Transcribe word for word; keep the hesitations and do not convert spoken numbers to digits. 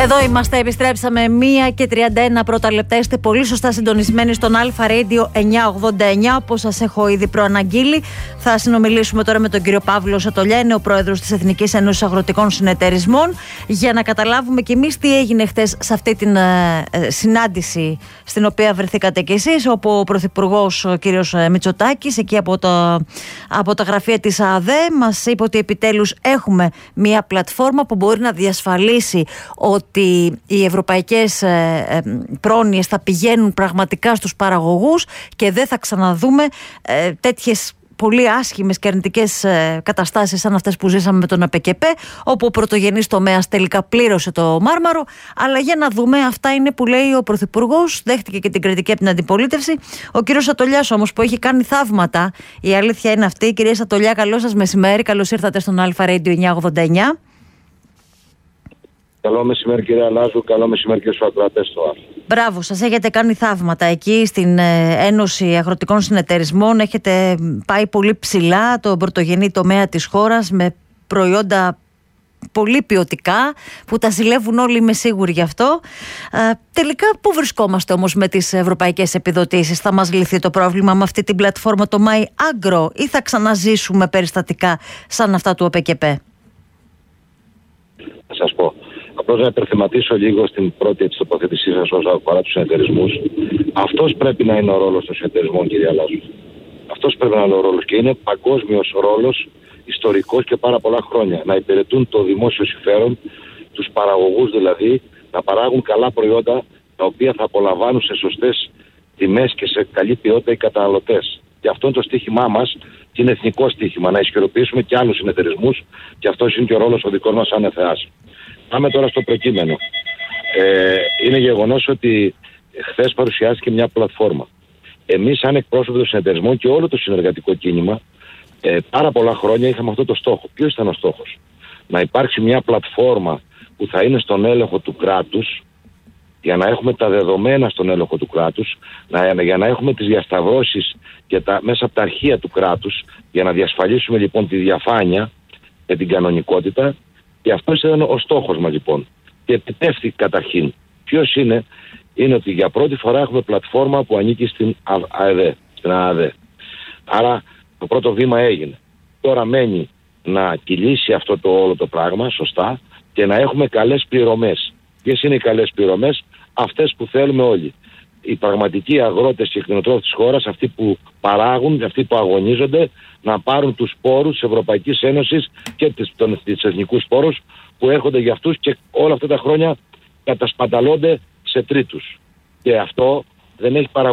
Εδώ είμαστε, επιστρέψαμε μία και τριάντα ένα πρώτα λεπτά. Είστε πολύ σωστά συντονισμένοι στον Αλφα Radio εννιακόσια ογδόντα εννιά. Όπως σας έχω ήδη προαναγγείλει, θα συνομιλήσουμε τώρα με τον κύριο Παύλο Σατολιά, είναι ο πρόεδρος της Εθνικής Ένωσης Αγροτικών Συνεταιρισμών, για να καταλάβουμε κι εμείς τι έγινε χτες σε αυτή την ε, συνάντηση στην οποία βρεθήκατε κι εσείς, όπου ο πρωθυπουργός ο κύριος Μητσοτάκης, εκεί από, το, από τα γραφεία της ΑΔΕ, μας είπε ότι επιτέλους έχουμε μία πλατφόρμα που μπορεί να διασφαλίσει ότι οι ευρωπαϊκές πρόνοιες θα πηγαίνουν πραγματικά στους παραγωγούς και δεν θα ξαναδούμε ε, τέτοιες πολύ άσχημες και αρνητικές ε, καταστάσεις σαν αυτές που ζήσαμε με τον ΑΠΕΚΕΠΕ, όπου ο πρωτογενής τομέας τελικά πλήρωσε το μάρμαρο. Αλλά για να δούμε, αυτά είναι που λέει ο Πρωθυπουργός, δέχτηκε και την κριτική από την αντιπολίτευση. Ο κύριος Σατολιάς όμως, που έχει κάνει θαύματα, η αλήθεια είναι αυτή. Κυρία Σατολιά, καλό σας μεσημέρι, καλώς ήρθατε στον Αλφα Radio εννιακόσια ογδόντα εννιά. Καλό μεσημέρι κύριε Αλάζου, καλό μεσημέρι και στους ακροατές του Αλφα. Μπράβο, σας έχετε κάνει θαύματα εκεί στην Ένωση Αγροτικών Συνεταιρισμών. Έχετε πάει πολύ ψηλά τον πρωτογενή τομέα της χώρας με προϊόντα πολύ ποιοτικά που τα ζηλεύουν όλοι, είμαι σίγουρη γι' αυτό. Ε, τελικά πού βρισκόμαστε όμως με τις ευρωπαϊκές επιδοτήσεις? Θα μας λυθεί το πρόβλημα με αυτή την πλατφόρμα, το MyAgro, ή θα ξαναζήσουμε περιστατικά σαν αυτά του ΑΠΕΚΕΠΕ? Θα σας πω. Απλώς να υπερθεματίσω λίγο στην πρώτη έτσι τοποθέτησή σας όσον αφορά τους συνεταιρισμούς. Αυτός πρέπει να είναι ο ρόλος των συνεταιρισμών, κύριε Αλάζου. Αυτός πρέπει να είναι ο ρόλος και είναι παγκόσμιος ρόλος, ιστορικός και πάρα πολλά χρόνια. Να υπηρετούν το δημόσιο συμφέρον, τους παραγωγούς δηλαδή, να παράγουν καλά προϊόντα τα οποία θα απολαμβάνουν σε σωστές τιμές και σε καλή ποιότητα οι καταναλωτές. Και αυτό είναι το στίχημά μας και είναι εθνικό στίχημα, να ισχυροποιήσουμε και άλλους συνεταιρισμούς, και αυτός είναι και ο ρόλος ο δικός μας σαν ΕΘΕΑΣ. Πάμε τώρα στο προκείμενο. Ε, είναι γεγονός ότι χθες παρουσιάστηκε μια πλατφόρμα. Εμείς, σαν εκπρόσωποι των συνεταιρισμών και όλο το συνεργατικό κίνημα, ε, πάρα πολλά χρόνια είχαμε αυτό το στόχο. Ποιος ήταν ο στόχος? Να υπάρξει μια πλατφόρμα που θα είναι στον έλεγχο του κράτους, για να έχουμε τα δεδομένα στον έλεγχο του κράτους, να, για να έχουμε τις διασταυρώσεις και τα, μέσα από τα αρχεία του κράτους, για να διασφαλίσουμε λοιπόν τη διαφάνεια και την κανονικότητα. Και αυτός ήταν ο στόχος μας λοιπόν. Και επιτεύχθη καταρχήν. Ποιος είναι? Είναι ότι για πρώτη φορά έχουμε πλατφόρμα που ανήκει στην ΑΕΔ, στην ΑΕΔ. Άρα το πρώτο βήμα έγινε. Τώρα μένει να κυλήσει αυτό το όλο το πράγμα σωστά και να έχουμε καλές πληρωμές. Ποιες είναι οι καλές πληρωμές? Αυτές που θέλουμε όλοι. Οι πραγματικοί αγρότες και κτηνοτρόφοι της χώρας, αυτοί που παράγουν, αυτοί που αγωνίζονται, να πάρουν τους πόρους της Ευρωπαϊκής Ένωσης και τις, τον, τις εθνικούς πόρους που έρχονται για αυτούς και όλα αυτά τα χρόνια κατασπαταλώνται σε τρίτους. Και αυτό δεν έχει παραγωγή.